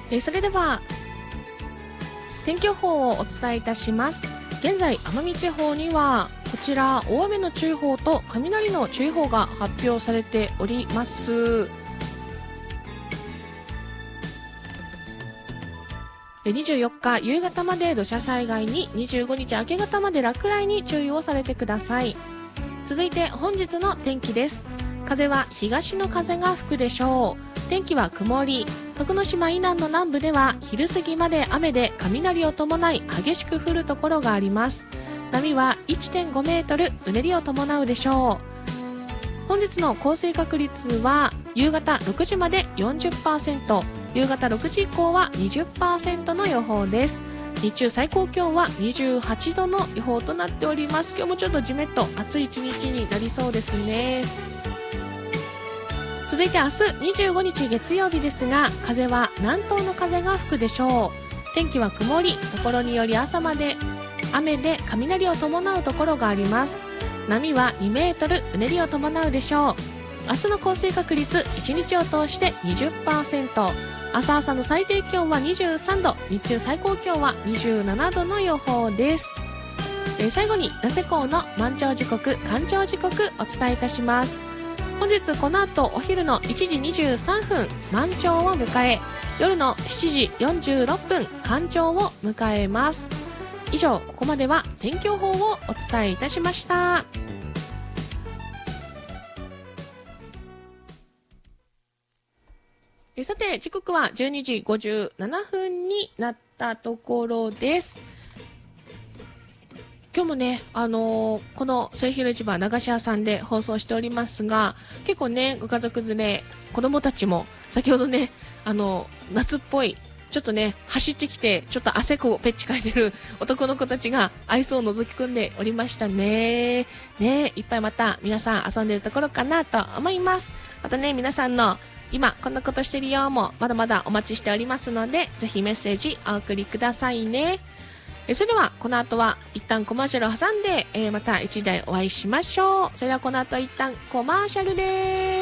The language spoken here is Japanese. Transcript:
それでは天気予報をお伝えいたします。現在奄美地方にはこちら大雨の注意報と雷の注意報が発表されております。24日夕方まで土砂災害に、25日明け方まで落雷に注意をされてください。続いて本日の天気です。風は東の風が吹くでしょう。天気は曇り、徳之島以南の南部では昼過ぎまで雨で雷を伴い激しく降るところがあります。波は 1.5 メートル、うねりを伴うでしょう。本日の降水確率は夕方6時まで 40%、 夕方6時以降は 20% の予報です。日中最高気温は28度の予報となっております。今日もちょっとじめっと暑い一日になりそうですね。続いて明日25日月曜日ですが、風は南東の風が吹くでしょう。天気は曇り、ところにより朝まで雨で雷を伴うところがあります。波は2メートル、うねりを伴うでしょう。明日の降水確率1日を通して 20%、 朝の最低気温は23度、日中最高気温は27度の予報です。最後に名瀬港の満潮時刻、干潮時刻お伝えいたします。本日この後お昼の1時23分満潮を迎え、夜の7時46分干潮を迎えます。以上、ここまでは天気予報をお伝えいたしました。さて時刻は12時57分になったところです。今日もね、この末広市場流し屋さんで放送しておりますが、結構ね、ご家族連れ、子供たちも先ほどね、夏っぽいちょっとね、走ってきてちょっと汗こうペッチかいてる男の子たちが愛想を覗き込んでおりましたね。ね、いっぱいまた皆さん遊んでるところかなと思います。またね、皆さんの今こんなことしてるよもまだまだお待ちしておりますので、ぜひメッセージお送りくださいね。それではこの後は一旦コマーシャルを挟んで、また一台お会いしましょう。それではこの後一旦コマーシャルです。